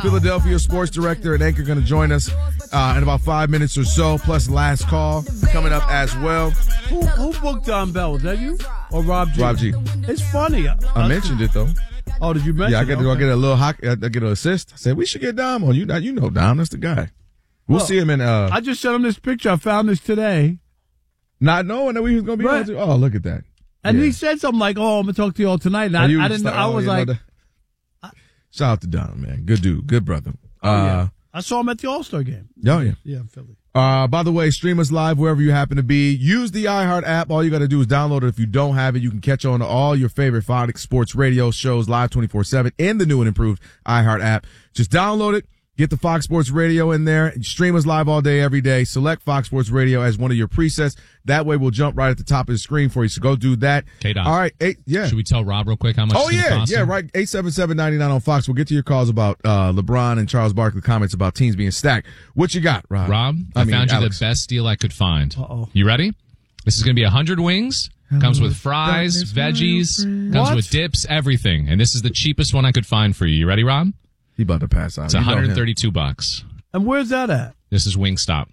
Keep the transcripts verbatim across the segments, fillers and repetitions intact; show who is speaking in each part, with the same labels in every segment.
Speaker 1: Philadelphia sports director and anchor, going to join us uh, in about five minutes or so, plus last call coming up as well.
Speaker 2: Who, who booked Don Bell? Was that you or Rob G?
Speaker 1: Rob G.
Speaker 2: It's funny.
Speaker 1: I, I mentioned it, though.
Speaker 2: Oh, did you mention it?
Speaker 1: Yeah, I get to
Speaker 2: okay.
Speaker 1: go get a little hockey. I get an assist. I said, we should get Dom on. You, you know Dom. That's the guy. We'll, well see him in. Uh,
Speaker 2: I just sent him this picture. I found this today.
Speaker 1: Not knowing that we was going to be
Speaker 2: right.
Speaker 1: on. Oh, look at that.
Speaker 2: And
Speaker 1: yeah.
Speaker 2: he said something like, oh, I'm going to talk to you all tonight. And I, I didn't know.
Speaker 1: Like,
Speaker 2: I
Speaker 1: oh,
Speaker 2: was like.
Speaker 1: know Shout out to Don, man. Good dude. Good brother.
Speaker 2: Oh,
Speaker 1: uh,
Speaker 2: yeah. I saw him at the All-Star game.
Speaker 1: Oh, yeah.
Speaker 2: Yeah, in Philly.
Speaker 1: Uh, by the way, stream us live wherever you happen to be. Use the iHeart app. All you got to do is download it. If you don't have it, you can catch on to all your favorite Fox Sports radio shows live twenty-four seven in the new and improved iHeart app. Just download it. Get the Fox Sports Radio in there. Stream us live all day, every day. Select Fox Sports Radio as one of your presets. That way we'll jump right at the top of the screen for you. So go do that.
Speaker 3: Okay, Don.
Speaker 1: All right. Eight, yeah.
Speaker 3: Should we tell Rob real quick how much
Speaker 1: Oh,
Speaker 3: it's
Speaker 1: yeah.
Speaker 3: cost
Speaker 1: Yeah,
Speaker 3: him?
Speaker 1: right. eight seven seven, nine nine on Fox. We'll get to your calls about uh, LeBron and Charles Barkley comments about teams being stacked. What you got, Rob?
Speaker 3: Rob, I, I mean, found you Alex. the best deal I could find.
Speaker 2: Uh-oh.
Speaker 3: You ready? This is going to be one hundred wings. Comes with fries, veggies, comes
Speaker 2: what?
Speaker 3: with dips, everything. And this is the cheapest one I could find for you. You ready, Rob?
Speaker 1: He about to pass out.
Speaker 3: It's one hundred thirty-two bucks.
Speaker 2: And where's that at?
Speaker 3: This is Wingstop.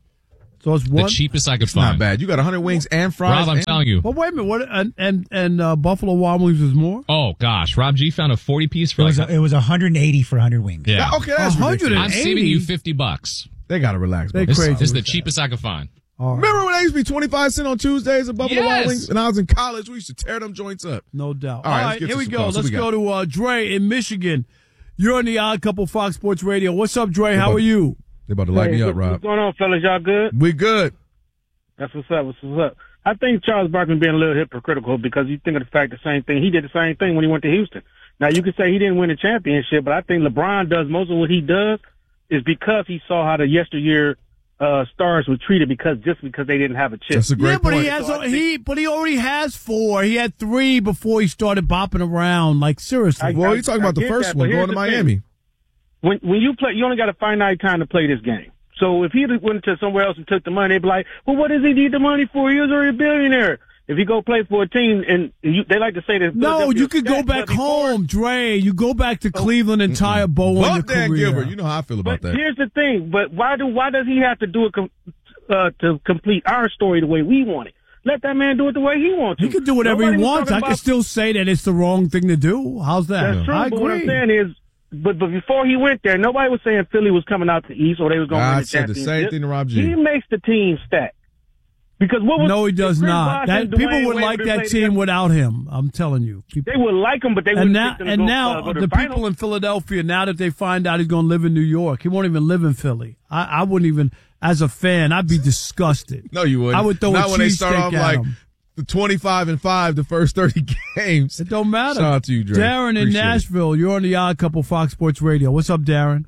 Speaker 2: So it's one?
Speaker 3: The cheapest I could
Speaker 1: it's
Speaker 3: find.
Speaker 1: Not bad. You got one hundred wings and fries.
Speaker 3: Rob, I'm
Speaker 1: and-
Speaker 3: telling you.
Speaker 2: But wait a minute. What? And and, and uh, Buffalo Wild Wings is more?
Speaker 3: Oh, gosh. Rob G found a forty piece for
Speaker 4: It was,
Speaker 3: like...
Speaker 4: a, it was one hundred eighty for one hundred wings.
Speaker 3: Yeah.
Speaker 1: Okay, that's
Speaker 2: one hundred eighty.
Speaker 1: ridiculous.
Speaker 3: I'm saving you fifty bucks.
Speaker 1: They got to relax.
Speaker 2: They
Speaker 1: bro.
Speaker 3: This,
Speaker 2: crazy
Speaker 3: this is the
Speaker 2: with that.
Speaker 3: cheapest I could find.
Speaker 2: All right.
Speaker 1: Remember when they used to be twenty-five cents on Tuesdays at Buffalo Wild
Speaker 3: Yes.
Speaker 1: Wings? And I was in college, we used to tear them joints up.
Speaker 2: No doubt.
Speaker 1: All right,
Speaker 2: All
Speaker 1: let's
Speaker 2: right,
Speaker 1: get
Speaker 2: here
Speaker 1: to
Speaker 2: we
Speaker 1: some
Speaker 2: go.
Speaker 1: calls. What
Speaker 2: Let's
Speaker 1: we
Speaker 2: go
Speaker 1: got?
Speaker 2: to uh, Dre in Michigan. You're on the Odd Couple Fox Sports Radio. What's up, Dre? How are you?
Speaker 1: They about to light
Speaker 5: Hey,
Speaker 1: me up,
Speaker 5: what-
Speaker 1: Rob.
Speaker 5: What's going on, fellas? Y'all good?
Speaker 1: We good.
Speaker 5: That's what's up. What's what's up? I think Charles Barkley being a little hypocritical because you think of the fact the same thing. He did the same thing when he went to Houston. Now, you could say he didn't win a championship, but I think LeBron does most of what he does is because he saw how the yesteryear uh, stars were treated because just because they didn't have a chip.
Speaker 1: That's a great
Speaker 2: Yeah, but
Speaker 1: point.
Speaker 2: he has
Speaker 5: So I
Speaker 2: he but he already has four. He had three before he started bopping around. Like seriously.
Speaker 5: I-
Speaker 1: well, you're talking
Speaker 5: I
Speaker 1: about the
Speaker 5: get
Speaker 1: first
Speaker 5: that,
Speaker 1: one,
Speaker 5: but
Speaker 1: going
Speaker 5: here's
Speaker 1: to
Speaker 5: the thing.
Speaker 1: Miami.
Speaker 5: When when you play, you only got a finite time to play this game. So if he went to somewhere else and took the money, they'd be like, well, what does he need the money for? He was already a billionaire. If he go play for a team, and you, they like to say that.
Speaker 2: No, you could go back home, Dre. You go back to Cleveland and tie a bow on your
Speaker 1: Bump Dan
Speaker 2: career.
Speaker 1: Gilbert. You know how I feel about
Speaker 5: But
Speaker 1: that.
Speaker 5: here's the thing. But why do why does he have to do it com- uh, to complete our story the way we want it? Let that man do it the way he wants to.
Speaker 2: He can do whatever
Speaker 5: Nobody
Speaker 2: he
Speaker 5: was
Speaker 2: wants.
Speaker 5: talking
Speaker 2: I can
Speaker 5: about-
Speaker 2: still say that it's the wrong thing to do. How's that?
Speaker 5: That's true.
Speaker 2: I
Speaker 5: but
Speaker 2: agree.
Speaker 5: what I'm saying is, but but before he went there, nobody was saying Philly was coming out the East or they was going to win
Speaker 1: I
Speaker 5: the
Speaker 1: said the
Speaker 5: championship.
Speaker 1: same thing to Rob G.
Speaker 5: He makes the team stack. Because what was
Speaker 2: No, he does
Speaker 5: Chris
Speaker 2: not.
Speaker 5: Bosh
Speaker 2: That
Speaker 5: and
Speaker 2: people
Speaker 5: Dwayne
Speaker 2: would
Speaker 5: Wade
Speaker 2: like
Speaker 5: would
Speaker 2: that
Speaker 5: play
Speaker 2: team
Speaker 5: together,
Speaker 2: without him. I'm telling you. People,
Speaker 5: they would like him, but they
Speaker 2: and
Speaker 5: wouldn't
Speaker 2: now,
Speaker 5: pick them to
Speaker 2: and
Speaker 5: go,
Speaker 2: now
Speaker 5: uh, go to
Speaker 2: the
Speaker 5: the
Speaker 2: people
Speaker 5: final.
Speaker 2: in Philadelphia, now that they find out he's going to live in New York, he won't even live in Philly. I, I wouldn't even, as a fan, I'd be disgusted.
Speaker 1: No, you wouldn't.
Speaker 2: I would throw
Speaker 1: Not
Speaker 2: a
Speaker 1: when they start
Speaker 2: cheesesteak
Speaker 1: off
Speaker 2: at
Speaker 1: like
Speaker 2: him.
Speaker 1: the twenty-five and five the first thirty games.
Speaker 2: It don't matter.
Speaker 1: Shout out to you, Dre.
Speaker 2: Darren in
Speaker 1: Appreciate it.
Speaker 2: Nashville, you're on the Odd Couple Fox Sports Radio. What's up, Darren?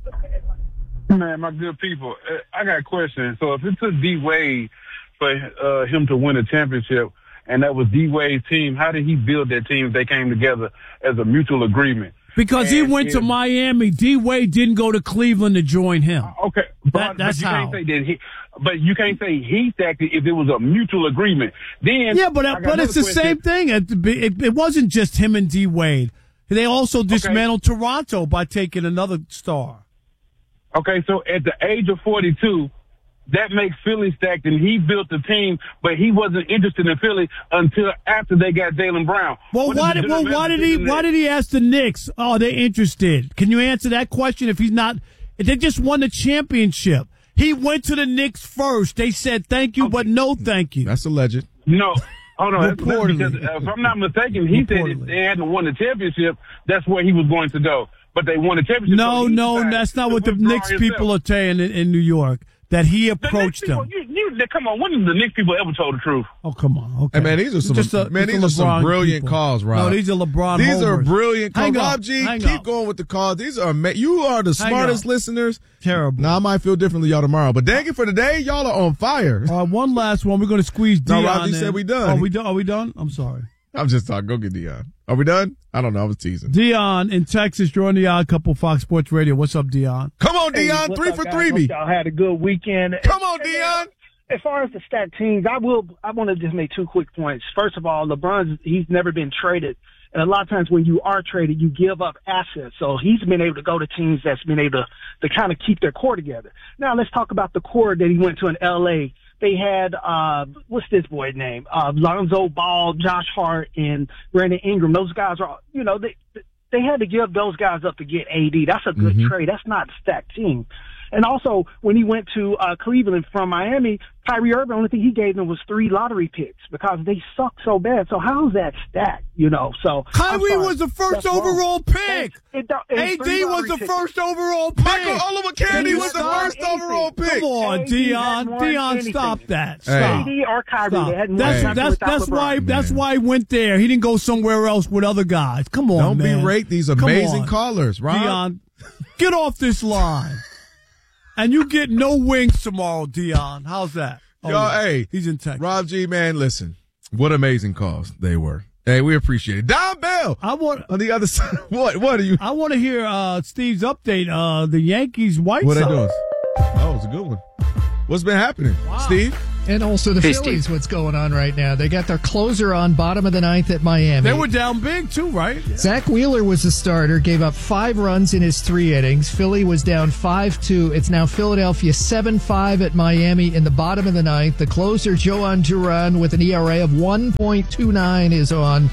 Speaker 6: Man, my good people, uh, I got a question. So if it took D Wade for uh, him to win a championship, and that was D Wade's team, how did he build that team if they came together as a mutual agreement?
Speaker 2: Because he
Speaker 6: And
Speaker 2: went to
Speaker 6: if-
Speaker 2: Miami. D Wade didn't go to Cleveland to join him.
Speaker 6: Okay,
Speaker 2: That-
Speaker 6: but,
Speaker 2: that's
Speaker 6: but you
Speaker 2: how.
Speaker 6: can't say that he, but you can't say he stacked it if it was a mutual agreement. Then
Speaker 2: Yeah, but
Speaker 6: I got
Speaker 2: but it's the
Speaker 6: another question.
Speaker 2: same thing. It, it, it wasn't just him and D Wade. They also dismantled Toronto by taking another star.
Speaker 6: Okay, so at the age of forty-two, that makes Philly stacked, and he built the team, but he wasn't interested in Philly until after they got Jaylen Brown.
Speaker 2: Well,
Speaker 6: What
Speaker 2: why
Speaker 6: is the
Speaker 2: did well
Speaker 6: general
Speaker 2: why did he
Speaker 6: message in
Speaker 2: why
Speaker 6: that?
Speaker 2: did he ask the Knicks? Oh, they're interested. Can you answer that question? If he's not, if they just won the championship. He went to the Knicks first. They said thank you, but no thank you.
Speaker 1: That's alleged.
Speaker 6: No. Hold on. That's- that's
Speaker 2: Reportedly.
Speaker 6: because, uh, if I'm not mistaken, he said if
Speaker 2: Reportedly.
Speaker 6: they hadn't won the championship, that's where he was going to go. But they won the championship.
Speaker 2: No,
Speaker 6: so he
Speaker 2: no,
Speaker 6: decided
Speaker 2: that's not
Speaker 6: to
Speaker 2: what the
Speaker 6: withdraw
Speaker 2: Knicks
Speaker 6: himself.
Speaker 2: people are saying in, in New York. That he
Speaker 6: The Knicks
Speaker 2: approached
Speaker 6: people,
Speaker 2: them.
Speaker 6: You, you, come on, when did the Knicks people ever told the truth?
Speaker 2: Oh, come on. Okay.
Speaker 1: Hey, man, these are some
Speaker 2: Just a-
Speaker 1: man,
Speaker 2: just
Speaker 1: these
Speaker 2: a
Speaker 1: are some
Speaker 2: LeBron
Speaker 1: brilliant
Speaker 2: people.
Speaker 1: calls, Rob.
Speaker 2: No, these are LeBron
Speaker 1: These are
Speaker 2: homers.
Speaker 1: brilliant calls.
Speaker 2: Hang
Speaker 1: Rob
Speaker 2: up,
Speaker 1: G,
Speaker 2: hang
Speaker 1: keep
Speaker 2: up.
Speaker 1: going with the calls. These are ama- you are the
Speaker 2: Hang
Speaker 1: smartest
Speaker 2: up.
Speaker 1: listeners.
Speaker 2: Terrible.
Speaker 1: Now I might feel differently y'all tomorrow, but dang it for today, y'all are on fire.
Speaker 2: All right, one last one. We're going to squeeze
Speaker 1: No,
Speaker 2: Dion
Speaker 1: Rob, you
Speaker 2: in.
Speaker 1: said we done.
Speaker 2: Oh, we done? Are we done? I'm sorry.
Speaker 1: I'm just talking. Go get Dion. Are we done? I don't know. I was teasing.
Speaker 2: Dion in Texas, you're on the Odd Couple Fox Sports Radio. What's up, Dion?
Speaker 1: Come on,
Speaker 7: Hey,
Speaker 1: Dion.
Speaker 7: what's
Speaker 1: Three
Speaker 7: up,
Speaker 1: for
Speaker 7: guys?
Speaker 1: three.
Speaker 7: Hope
Speaker 1: Me.
Speaker 7: Y'all had a good weekend.
Speaker 1: Come on, Dion.
Speaker 7: As far as the stat teams, I will. I want to just make two quick points. First of all, LeBron's he's never been traded And a lot of times when you are traded, you give up assets. So he's been able to go to teams that's been able to, to kind of keep their core together. Now let's talk about the core that he went to in L A. They had, uh, what's this boy's name? Uh, Lonzo Ball, Josh Hart, and Brandon Ingram. Those guys are, you know, they, they had to give those guys up to get A D. That's a good
Speaker 1: Mm-hmm.
Speaker 7: trade. That's not a stacked team. And also, when he went to uh, Cleveland from Miami, Kyrie Irving, the only thing he gave them was three lottery picks because they suck so bad. So how is that stacked, you know? So
Speaker 2: Kyrie was the first
Speaker 7: That's wrong.
Speaker 2: overall pick.
Speaker 7: It, it, it,
Speaker 2: A D was the
Speaker 7: picks.
Speaker 2: first overall pick.
Speaker 1: Michael Oliver Kennedy
Speaker 7: He
Speaker 1: was the
Speaker 7: started
Speaker 1: first
Speaker 7: anything.
Speaker 1: overall pick.
Speaker 2: Come on,
Speaker 7: A D
Speaker 2: Dion.
Speaker 7: hadn't won
Speaker 2: Dion,
Speaker 7: anything.
Speaker 2: stop that.
Speaker 1: Hey.
Speaker 2: Stop.
Speaker 7: A D or Kyrie,
Speaker 2: Stop.
Speaker 7: they hadn't
Speaker 2: That's
Speaker 7: won nothing
Speaker 2: that's
Speaker 7: without
Speaker 2: that's
Speaker 7: LeBron.
Speaker 2: why that's
Speaker 1: Man.
Speaker 2: why he went there. He didn't go somewhere else with other guys. Come on,
Speaker 1: Don't
Speaker 2: man.
Speaker 1: berate these
Speaker 2: Come
Speaker 1: amazing
Speaker 2: on.
Speaker 1: callers, Rob.
Speaker 2: Dion, get off this line. And you get no wings tomorrow, Dion. How's that? Oh,
Speaker 1: Yo,
Speaker 2: yeah.
Speaker 1: hey,
Speaker 2: He's in Texas.
Speaker 1: Rob G, man, listen, what amazing calls they were. Hey, we appreciate it. Don Bell
Speaker 2: I want
Speaker 1: on the other side. What? What are you?
Speaker 2: I want to hear uh, Steve's update. Uh, the Yankees White
Speaker 1: What they
Speaker 2: Sox.
Speaker 1: doing? Oh, it's a good one. What's been happening, Steve?
Speaker 8: And also the
Speaker 9: Hey,
Speaker 8: Phillies,
Speaker 9: Steve.
Speaker 8: what's going on right now. They got their closer on, bottom of the ninth at Miami.
Speaker 2: They were down big too, right?
Speaker 8: Zach Wheeler was the starter, gave up five runs in his three innings. Philly was down five two. It's now Philadelphia seven five at Miami in the bottom of the ninth. The closer, Joan Duran, with an E R A of one point two nine is on,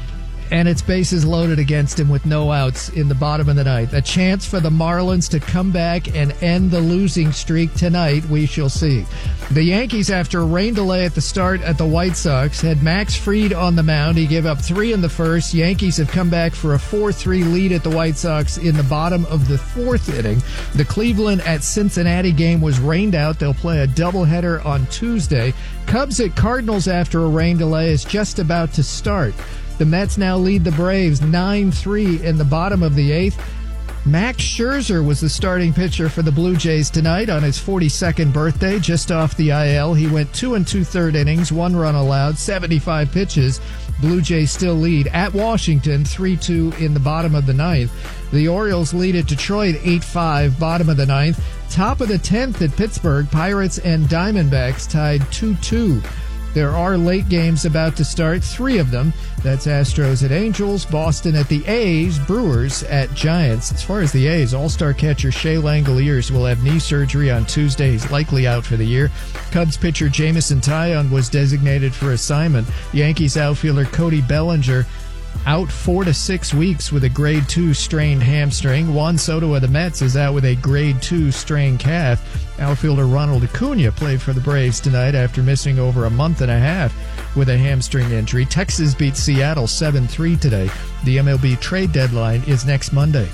Speaker 8: and it's bases loaded against him with no outs in the bottom of the ninth. A chance for the Marlins to come back and end the losing streak tonight. We shall see. The Yankees, after a rain delay at the start at the White Sox, had Max Fried on the mound. He gave up three in the first. Yankees have come back for a four three lead at the White Sox in the bottom of the fourth inning. The Cleveland at Cincinnati game was rained out. They'll play a doubleheader on Tuesday. Cubs at Cardinals after a rain delay is just about to start. The Mets now lead the Braves nine three in the bottom of the eighth. Max Scherzer was the starting pitcher for the Blue Jays tonight on his forty-second birthday, just off the I L. He went two and two-third innings, one run allowed, seventy-five pitches. Blue Jays still lead at Washington three two in the bottom of the ninth. The Orioles lead at Detroit eight five, bottom of the ninth. Top of the tenth at Pittsburgh, Pirates and Diamondbacks tied two two. There are late games about to start, three of them. That's Astros at Angels, Boston at the A's, Brewers at Giants. As far as the A's, all-star catcher Shea Langoliers will have knee surgery on Tuesday. He's likely out for the year. Cubs pitcher Jameson Taillon was designated for assignment. Yankees outfielder Cody Bellinger out four to six weeks with a grade two strained hamstring. Juan Soto of the Mets is out with a grade two strained calf. Outfielder Ronald Acuna played for the Braves tonight after missing over a month and a half with a hamstring injury. Texas beat Seattle seven three today. The M L B trade deadline is next Monday.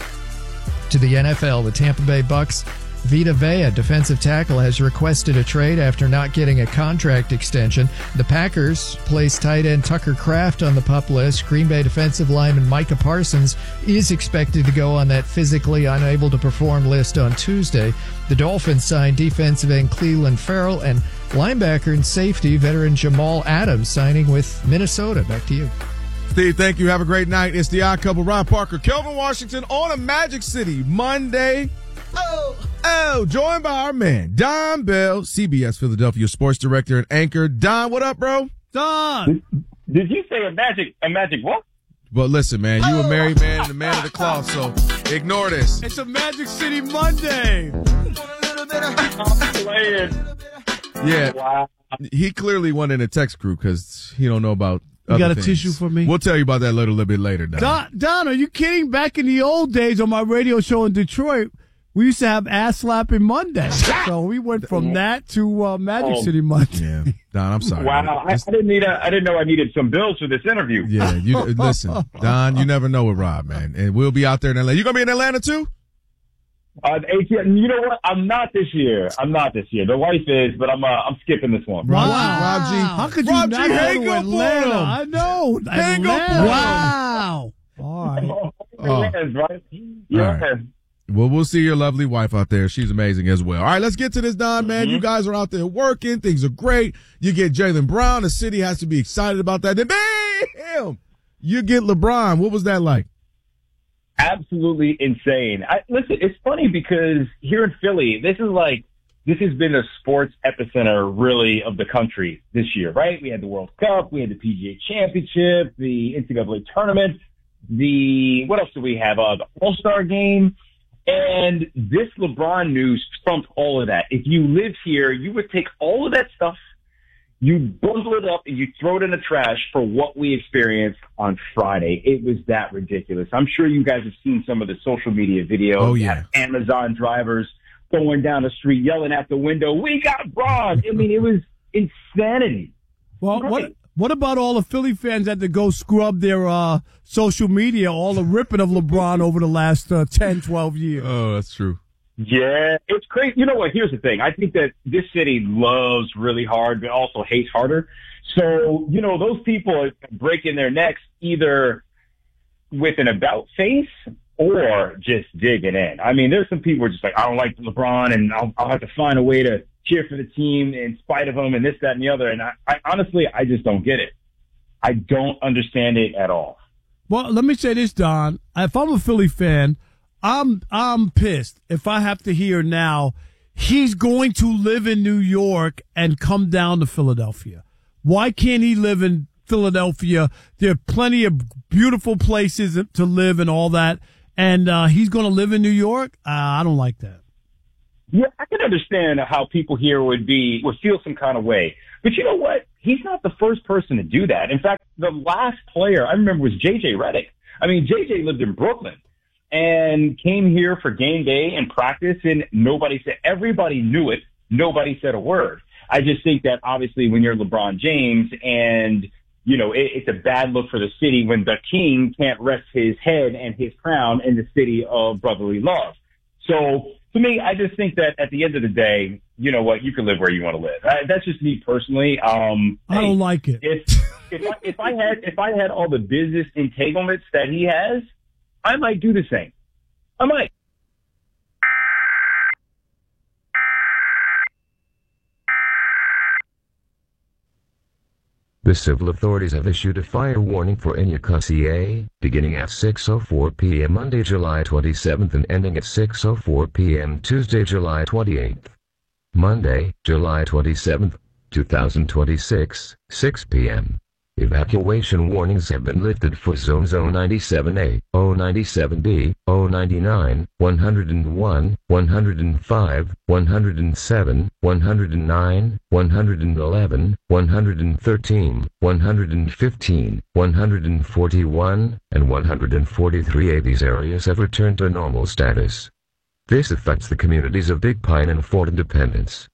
Speaker 8: To the N F L, the Tampa Bay Bucks, Vita Vea, defensive tackle, has requested a trade after not getting a contract extension. The Packers placed tight end Tucker Kraft on the PUP list. Green Bay defensive lineman Micah Parsons is expected to go on that physically unable to perform list on Tuesday. The Dolphins signed defensive end Cleveland Farrell and linebacker and safety veteran Jamal Adams signing with Minnesota. Back to you.
Speaker 1: Steve, thank you. Have a great night. It's the Odd Couple, Ron Parker, Kelvin Washington on a Magic City Monday. Oh, oh, joined by our man, Don Bell, C B S Philadelphia sports director and anchor. Don, what up, bro?
Speaker 2: Don.
Speaker 9: Did you say a magic, a magic what?
Speaker 1: Well, listen, man, you a married man and a man of the cloth, so ignore this.
Speaker 2: It's a Magic City Monday.
Speaker 9: I'm playing.
Speaker 1: Yeah,
Speaker 9: Wow.
Speaker 1: he clearly went in a text crew because he don't know about
Speaker 2: You
Speaker 1: other
Speaker 2: got a
Speaker 1: things.
Speaker 2: tissue for me?
Speaker 1: We'll tell you about that a little, little bit later, Don.
Speaker 2: Don, Don, are you kidding? Back in the old days on my radio show in Detroit, we used to have ass slapping Monday. So we went from that to uh, Magic
Speaker 9: Oh.
Speaker 2: City Monday.
Speaker 1: Yeah, Don, I'm sorry.
Speaker 9: Wow. I, I didn't need a, I didn't know I needed some bills for this interview.
Speaker 1: Yeah, you listen, Don. You never know with Rob, man, and we'll be out there in Atlanta. You gonna be in Atlanta too?
Speaker 9: Uh, the A T M, you know what? I'm not this year. I'm not this year. The wife is, but I'm, uh, I'm skipping this one.
Speaker 1: Rob,
Speaker 2: Wow.
Speaker 1: Rob G.
Speaker 2: How could you
Speaker 1: Rob
Speaker 2: not
Speaker 1: G,
Speaker 2: go
Speaker 1: hang
Speaker 2: to
Speaker 1: up on
Speaker 2: Atlanta?
Speaker 1: him.
Speaker 2: I know.
Speaker 1: Hang up
Speaker 2: Atlanta.
Speaker 1: on him.
Speaker 2: Wow. All right.
Speaker 1: Oh.
Speaker 9: Yes, right? Yeah.
Speaker 1: All right. Well, we'll see your lovely wife out there. She's amazing as well. All right, let's get to this, Don, man.
Speaker 9: Mm-hmm.
Speaker 1: You guys are out there working. Things are great. You get Jaylen Brown. The city has to be excited about that. Then, bam, you get LeBron. What was that like?
Speaker 9: Absolutely insane. I, listen, it's funny because here in Philly, this is like, this has been the sports epicenter really of the country this year, right? We had the World Cup, we had the P G A Championship, the N C double A tournament. the, what else do we have? Uh, the All-Star game. And this LeBron news trumped all of that. If you lived here, you would take all of that stuff, you bundle it up, and you throw it in the trash for what we experienced on Friday. It was that ridiculous. I'm sure you guys have seen some of the social media videos.
Speaker 1: Oh, yeah.
Speaker 9: Amazon drivers going down the street, yelling at the window, "We got Bron!" I mean, it was insanity.
Speaker 2: Well, what what about all the Philly fans that had to go scrub their uh, social media, all the ripping of LeBron over the last uh, ten, twelve years?
Speaker 1: Oh, that's true.
Speaker 9: Yeah, it's crazy. You know what? Here's the thing. I think that this city loves really hard, but also hates harder. So, you know, those people are breaking their necks either with an about face or just digging in. I mean, there's some people who are just like, I don't like LeBron, and I'll, I'll have to find a way to cheer for the team in spite of him and this, that, and the other. And I, I honestly, I just don't get it. I don't understand it at all.
Speaker 2: Well, let me say this, Don. If I'm a Philly fan, I'm I'm pissed if I have to hear now he's going to live in New York and come down to Philadelphia. Why can't he live in Philadelphia? There are plenty of beautiful places to live and all that. And uh, he's going to live in New York? Uh, I don't like that.
Speaker 9: Yeah, I can understand how people here would be, would feel some kind of way. But you know what? He's not the first person to do that. In fact, the last player I remember was J J Redick. I mean, J J lived in Brooklyn and came here for game day and practice, and nobody said, everybody knew it. Nobody said a word. I just think that obviously when you're LeBron James and, you know, it, it's a bad look for the city when the king can't rest his head and his crown in the city of brotherly love. So to me, I just think that at the end of the day, you know what, you can live where you want to live. I, that's just me personally. Um,
Speaker 2: I don't hey, like it.
Speaker 9: If, if, I, if I had, if I had all the business entanglements that he has, I might do the same. I might.
Speaker 10: The civil authorities have issued a fire warning for Enyakasiye, beginning at six oh four p.m. Monday, July twenty-seventh and ending at six oh four p.m. Tuesday, July twenty-eighth. Monday, July twenty-seventh, two thousand twenty-six, six p.m. Evacuation warnings have been lifted for zones zero ninety-seven A, zero ninety-seven B, zero ninety-nine, one oh one, one oh five, one oh seven, one oh nine, one eleven, one thirteen, one fifteen, one forty-one, and one forty-three A. These areas have returned to normal status. This affects the communities of Big Pine and Fort Independence.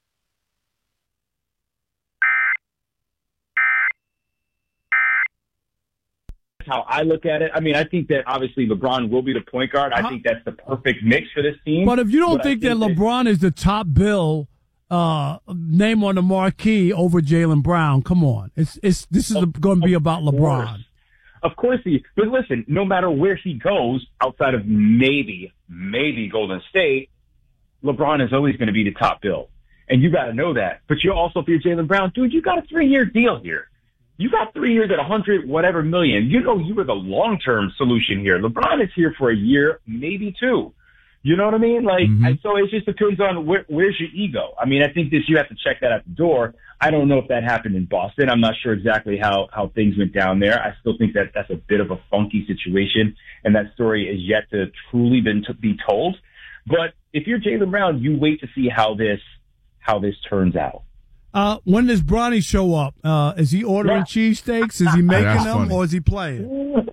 Speaker 9: How I look at it. I mean, I think that obviously LeBron will be the point guard. I think that's the perfect mix for this team.
Speaker 2: But if you don't
Speaker 9: but
Speaker 2: think, think that LeBron
Speaker 9: that,
Speaker 2: is the top bill uh, name on the marquee over Jaylen Brown, come on. It's it's this is going to be about LeBron.
Speaker 9: Course. Of course he. But listen, no matter where he goes, outside of maybe maybe Golden State, LeBron is always going to be the top bill, and you got to know that. But you also, if you're Jaylen Brown, dude, you got a three year deal here. You got three years at a hundred whatever million. You know you were the long-term solution here. LeBron is here for a year, maybe two. You know what I mean? Like, mm-hmm. and so it just depends on where, where's your ego. I mean, I think this you have to check that at the door. I don't know if that happened in Boston. I'm not sure exactly how, how things went down there. I still think that that's a bit of a funky situation, and that story is yet to truly been to be told. But if you're Jaylen Brown, you wait to see how this how this turns out.
Speaker 2: Uh, when does Bronny show up? Uh, is he ordering yeah. cheesesteaks? Is he making
Speaker 1: That's
Speaker 2: them,
Speaker 1: funny.
Speaker 2: or is he playing?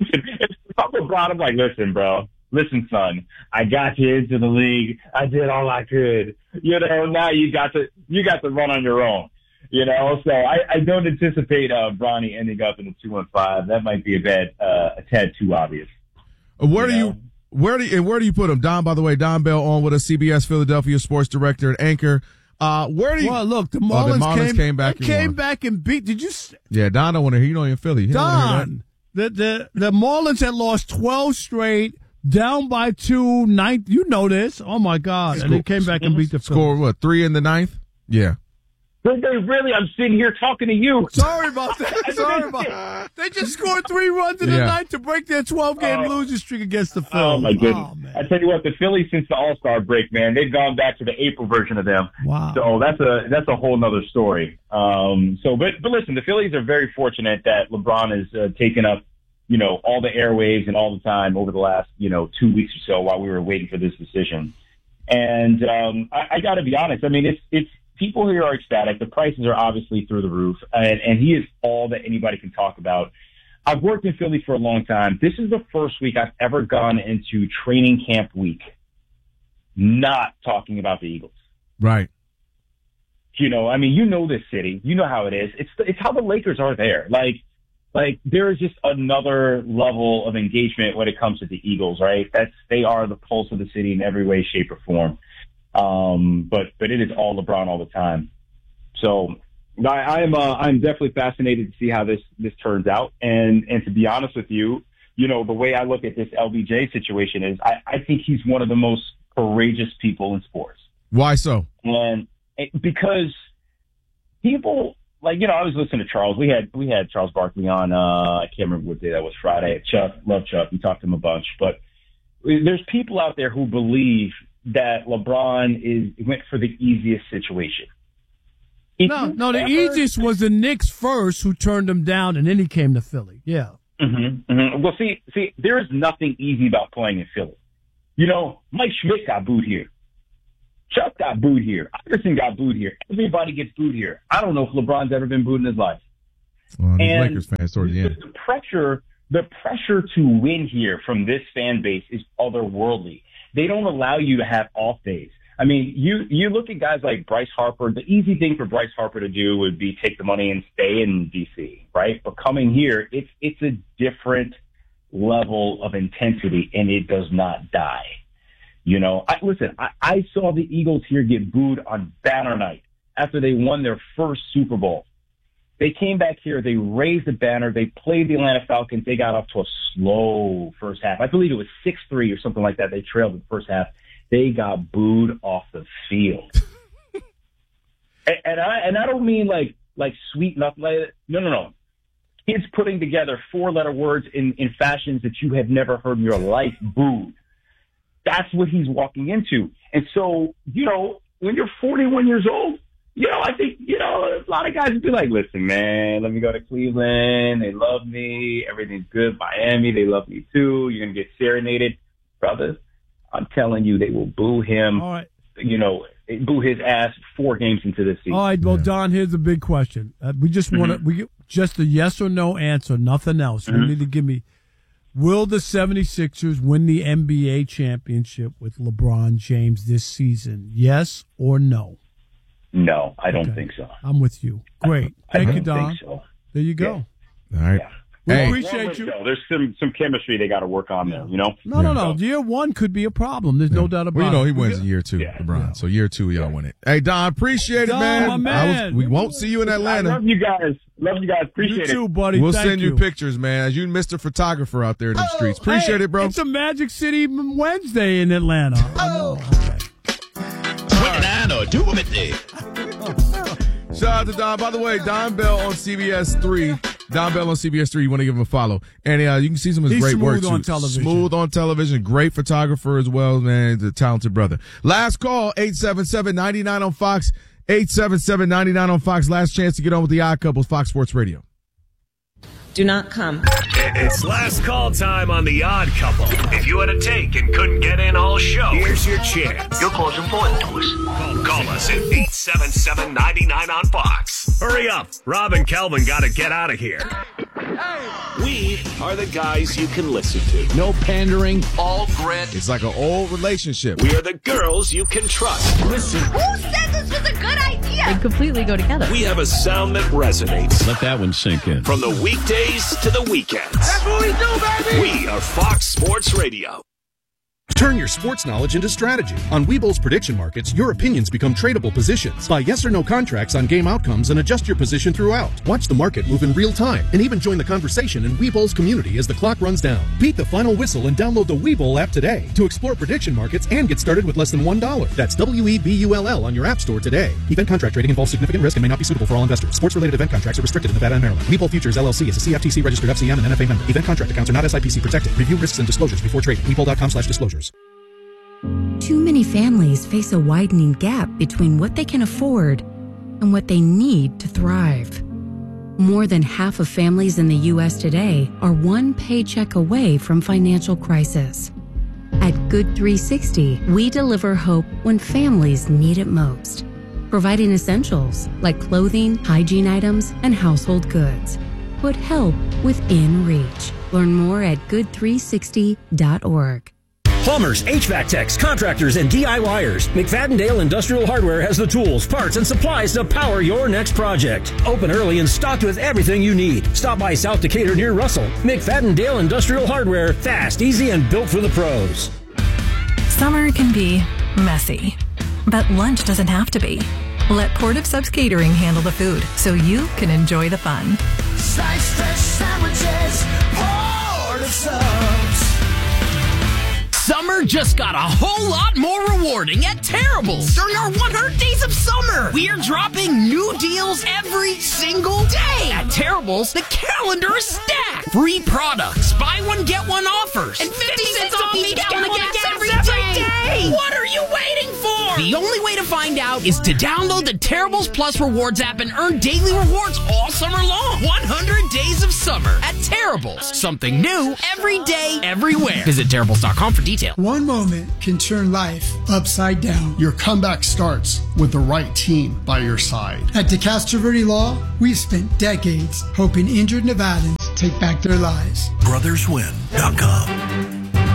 Speaker 9: If I'm LeBron, I'm like, listen, bro. Listen, son. I got you into the league. I did all I could. You know, now you got to you got to run on your own. You know, so I, I don't anticipate uh, Bronny ending up in the two one five. That might be a bad, uh, a tad too obvious.
Speaker 1: Where
Speaker 9: you
Speaker 1: do
Speaker 9: know?
Speaker 1: you where do you, where do you put him? Don, by the way, Don Bell on with us, C B S Philadelphia sports director and anchor. Uh, where do you?
Speaker 2: Well, look, the Marlins,
Speaker 1: oh, the Marlins
Speaker 2: came,
Speaker 1: came back.
Speaker 2: Came
Speaker 1: won.
Speaker 2: back and beat. Did you?
Speaker 1: Yeah, Don don't want to hear. You don't even Philly. He
Speaker 2: Don, the the the Marlins had lost twelve straight, down by two, ninth. You know this. Oh my God! Score, and they came back and beat the Phillies.
Speaker 1: Score what? Three in the ninth. Yeah.
Speaker 9: Did they really? I'm sitting here talking to you.
Speaker 2: Sorry about that. Sorry about that. They just scored three runs in the yeah. ninth to break their twelve-game uh, losing streak against the Phillies.
Speaker 9: Oh, my goodness.
Speaker 2: Oh,
Speaker 9: I tell you what, the Phillies, since the All-Star break, man, they've gone back to the April version of them.
Speaker 2: Wow.
Speaker 9: So that's a that's a whole nother story. Um, so, but, but listen, the Phillies are very fortunate that LeBron has uh, taken up, you know, all the airwaves and all the time over the last, you know, two weeks or so while we were waiting for this decision. And um, I, I got to be honest. I mean, it's it's people here are ecstatic. The prices are obviously through the roof, and, and he is all that anybody can talk about. I've worked in Philly for a long time. This is the first week I've ever gone into training camp week not talking about the Eagles.
Speaker 1: Right.
Speaker 9: You know, I mean, you know this city. You know how it is. It's it's how the Lakers are there. Like, like there is just another level of engagement when it comes to the Eagles, right? That's they are the pulse of the city in every way, shape, or form. Um, but but it is all LeBron all the time. So I, I'm uh, I'm definitely fascinated to see how this this turns out. And and to be honest with you, you know, the way I look at this L B J situation is I, I think he's one of the most courageous people in sports.
Speaker 1: Why so?
Speaker 9: And it, because people like, you know, I was listening to Charles. We had we had Charles Barkley on. Uh, I can't remember what day that was. Friday. Chuck, love Chuck. We talked to him a bunch. But there's people out there who believe that LeBron is went for the easiest situation. If
Speaker 2: No,
Speaker 9: you
Speaker 2: no, the
Speaker 9: ever-
Speaker 2: easiest was the Knicks first, who turned him down, and then he came to Philly. Yeah.
Speaker 9: Mm-hmm, mm-hmm. Well, see, see, there is nothing easy about playing in Philly. You know, Mike Schmidt got booed here. Chuck got booed here. Iverson got booed here. Everybody gets booed here. I don't know if LeBron's ever been booed in his life.
Speaker 1: Well, he's
Speaker 9: And
Speaker 1: Lakers fans towards the
Speaker 9: the,
Speaker 1: end.
Speaker 9: the pressure, the pressure to win here from this fan base is otherworldly. They don't allow you to have off days. I mean, you, you look at guys like Bryce Harper. The easy thing for Bryce Harper to do would be take the money and stay in D C, right? But coming here, it's, it's a different level of intensity, and it does not die. You know, I, listen, I, I saw the Eagles here get booed on banner night after they won their first Super Bowl. They came back here, they raised the banner, they played the Atlanta Falcons, they got off to a slow first half. I believe it was six three or something like that. They trailed in the first half. They got booed off the field. and, and I and I don't mean like like sweet nothing like that. No, no, no. Kids putting together four-letter words in, in fashions that you have never heard in your life, booed. That's what he's walking into. And so, you know, when you're forty-one years old, you know, I think, you know, a lot of guys would be like, listen, man, let me go to Cleveland. They love me. Everything's good. Miami, they love me too. You're going to get serenaded. Brothers, I'm telling you, they will boo him,
Speaker 2: All right.
Speaker 9: you know, boo his ass four games into this season.
Speaker 2: All right, well, Don, here's a big question. Uh, we just want to,
Speaker 9: Mm-hmm.
Speaker 2: we just a yes or no answer, nothing else.
Speaker 9: Mhm.
Speaker 2: You need to give me, will the 76ers win the N B A championship with LeBron James this season? Yes or no?
Speaker 9: No, I don't
Speaker 2: Okay.
Speaker 9: think so.
Speaker 2: I'm with you. Great.
Speaker 9: I
Speaker 2: Thank
Speaker 9: don't
Speaker 2: you, Don.
Speaker 9: think so.
Speaker 2: There you go.
Speaker 1: All right.
Speaker 2: We
Speaker 1: Hey.
Speaker 2: appreciate you.
Speaker 9: So there's some, some chemistry they got to work on there, you know?
Speaker 2: No, no, no. Year one could be a problem. There's no doubt about
Speaker 1: Well, you know, he
Speaker 2: it.
Speaker 1: wins in year two, LeBron. So year two, y'all win it. Hey, Don, appreciate it,
Speaker 2: Don,
Speaker 1: man.
Speaker 2: my
Speaker 1: I
Speaker 2: man.
Speaker 1: was, we won't see you in
Speaker 9: I
Speaker 1: Atlanta.
Speaker 9: love you guys. Love you guys. Appreciate
Speaker 2: You too,
Speaker 9: it.
Speaker 2: buddy.
Speaker 1: We'll
Speaker 2: Thank
Speaker 1: send you.
Speaker 2: you.
Speaker 1: pictures, man. As you Mister Photographer out there in the streets. Appreciate
Speaker 2: Hey,
Speaker 1: it, bro.
Speaker 2: It's a Magic City Wednesday in Atlanta. Oh.
Speaker 1: Shout out to Don. By the way, Don Bell on C B S three. Don Bell on C B S three. You want to give him a follow. And uh, you can see some of his
Speaker 2: He's
Speaker 1: great work,
Speaker 2: smooth on
Speaker 1: too.
Speaker 2: television.
Speaker 1: Smooth on television. Great photographer as well, man. The talented brother. Last call, eight seven seven, nine nine on Fox. eight seven seven, nine nine on Fox. Last chance to get on with the Odd Couples, Fox Sports Radio.
Speaker 11: Do not come.
Speaker 12: It's last call time on The Odd Couple. If you had a take and couldn't get in all show, here's your chance. Your call's important to us. Call, call us at eight seven seven, nine nine on Fox. Hurry up. Rob and Kelvin got to get out of here. We are the guys you can listen to. No pandering, all grit.
Speaker 1: It's like an old relationship.
Speaker 12: We are the girls you can trust. Listen.
Speaker 13: Who said this was a good idea?
Speaker 14: They completely go together.
Speaker 12: We have a sound that resonates. Let that one sink in. From the weekdays to the weekends.
Speaker 13: That's what we do, baby!
Speaker 12: We are Fox Sports Radio.
Speaker 15: Turn your sports knowledge into strategy. On Webull's prediction markets, your opinions become tradable positions. Buy yes or no contracts on game outcomes and adjust your position throughout. Watch the market move in real time and even join the conversation in Webull's community as the clock runs down. Beat the final whistle and download the Webull app today to explore prediction markets and get started with less than one dollar. That's W E B U L L on your app store today. Event contract trading involves significant risk and may not be suitable for all investors. Sports-related event contracts are restricted in Nevada and Maryland. Webull Futures, L L C is a C F T C registered F C M and N F A member. Event contract accounts are not S I P C protected. Review risks and disclosures before trading. Webull dot com slash disclosures.
Speaker 16: Too many families face a widening gap between what they can afford and what they need to thrive. More than half of families in the U S today are one paycheck away from financial crisis. At Good three sixty, we deliver hope when families need it most, providing essentials like clothing, hygiene items, and household goods. Put help within reach. Learn more at good three sixty dot org.
Speaker 14: Plumbers, H V A C techs, contractors, and DIYers. McFadden-Dale Industrial Hardware has the tools, parts, and supplies to power your next project. Open early and stocked with everything you need. Stop by South Decatur near Russell. McFadden-Dale Industrial Hardware. Fast, easy, and built for the pros.
Speaker 17: Summer can be messy, but lunch doesn't have to be. Let Port of Subs Catering handle the food so you can enjoy the fun.
Speaker 13: Slice fresh sandwiches, Port of Subs.
Speaker 18: Summer just got a whole lot more rewarding at Terrible's. During our one hundred days of summer, we are dropping new deals every single day. At Terrible's, the calendar is stacked. Free products, buy one, get one offers, and fifty cents off each gallon of gas every day. What are you waiting for? The only way to find out is to download the Terrible's Plus Rewards app and earn daily rewards all summer long. one hundred days of summer at Terrible's. Something new every day, everywhere. Visit Terrible's dot com for details.
Speaker 19: One moment can turn life upside down.
Speaker 20: Your comeback starts with the right team by your side.
Speaker 19: At DeCastro Verde Law, we've spent decades helping injured Nevadans take back their lives.
Speaker 12: brothers win dot com.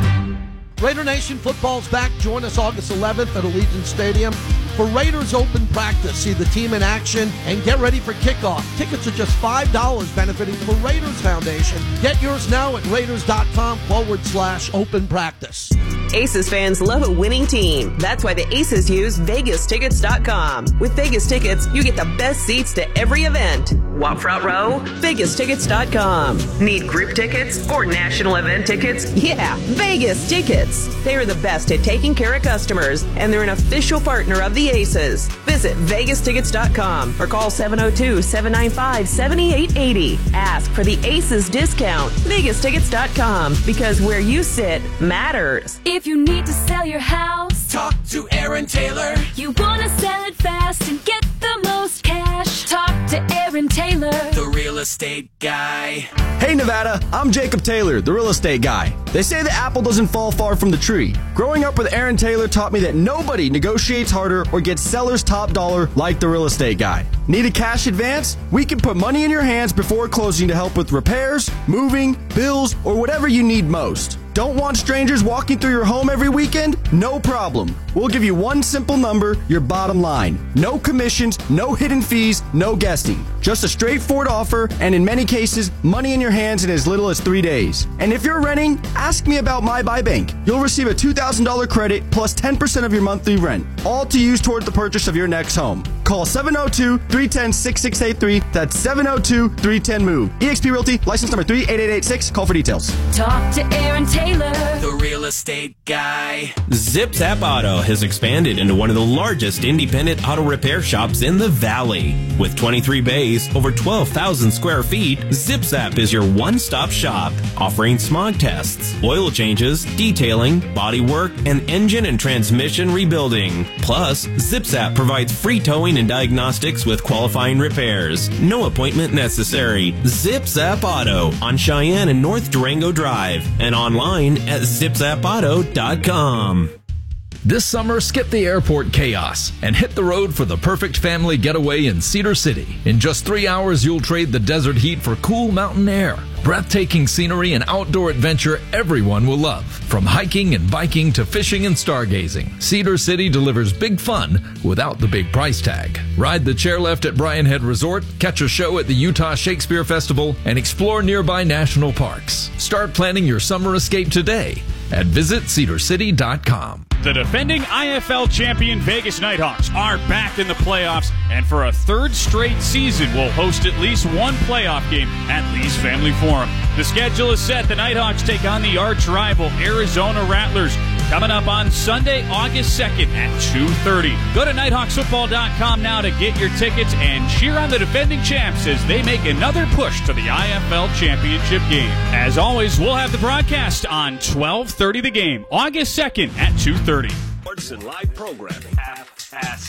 Speaker 21: Raider Nation football's back. Join us August eleventh at Allegiant Stadium for Raiders Open Practice. See the team in action and get ready for kickoff. Tickets are just five dollars, benefiting the Raiders Foundation. Get yours now at raiders.com forward slash open practice.
Speaker 11: Aces fans love a winning team. That's why the Aces use Vegas Tickets dot com. With Vegas Tickets, you get the best seats to every event. Want front row? Vegas Tickets dot com. Need group tickets or national event tickets? Yeah, Vegas Tickets. They are the best at taking care of customers, and they're an official partner of the Aces. Visit Vegas Tickets dot com or call seven oh two, seven nine five, seven eight eight oh. Ask for the Aces discount. Vegas Tickets dot com, because where you sit matters.
Speaker 22: If you need to sell your house,
Speaker 12: talk to Aaron Taylor.
Speaker 22: You want to sell it fast and get the most cash, talk to Aaron Taylor,
Speaker 12: the real estate guy.
Speaker 23: Hey Nevada, I'm Jacob Taylor, the real estate guy. They say the apple doesn't fall far from the tree. Growing up with Aaron Taylor taught me that nobody negotiates harder or gets seller's top dollar like the real estate guy. Need a cash advance? We can put money in your hands before closing to help with repairs, moving, bills, or whatever you need most. Don't want strangers walking through your home every weekend? No problem. We'll give you one simple number, your bottom line. No commissions, no hidden fees, no guessing. Just a straightforward offer, and in many cases, money in your hands in as little as three days. And if you're renting, ask me about My Buy Bank. You'll receive a two thousand dollars credit plus ten percent of your monthly rent, all to use toward the purchase of your next home. Call seven oh two, three one zero, six six eight three. That's seven oh two, three one zero, move. eXp Realty, license number three eight eight eight six. Call for details.
Speaker 22: talk to Aaron Taylor,
Speaker 12: the real estate guy.
Speaker 24: Zips App Auto has expanded into one of the largest independent auto repair shops in the Valley. With twenty-three bays, over twelve thousand square feet, Zips App is your one-stop shop, offering smog tests, oil changes, detailing, body work, and engine and transmission rebuilding. Plus, Zips App provides free towing and diagnostics with qualifying repairs. No appointment necessary. Zips App Auto on Cheyenne and North Durango Drive, and online at zips app auto dot com.
Speaker 25: This summer, skip the airport chaos and hit the road for the perfect family getaway in Cedar City. In just three hours, you'll trade the desert heat for cool mountain air, breathtaking scenery, and outdoor adventure everyone will love. From hiking and biking to fishing and stargazing, Cedar City delivers big fun without the big price tag. Ride the chairlift at Bryan Head Resort, catch a show at the Utah Shakespeare Festival, and explore nearby national parks. Start planning your summer escape today at visit cedar city dot com.
Speaker 26: The defending I F L champion Vegas Nighthawks are back in the playoffs, and for a third straight season will host at least one playoff game at Lee's Family Forum. The schedule is set. The Nighthawks take on the arch rival Arizona Rattlers, coming up on Sunday, August second at two thirty. Go to nighthawks football dot com now to get your tickets and cheer on the defending champs as they make another push to the I F L championship game. As always, we'll have the broadcast on twelve thirty The Game, August second at two thirty.
Speaker 12: Sports and live programming. F S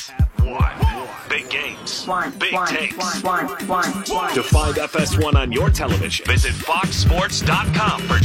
Speaker 12: One. Big games.
Speaker 3: One,
Speaker 12: Big
Speaker 3: one,
Speaker 12: takes.
Speaker 3: one, one, one, one.
Speaker 12: To find F S one on your television, visit fox sports dot com for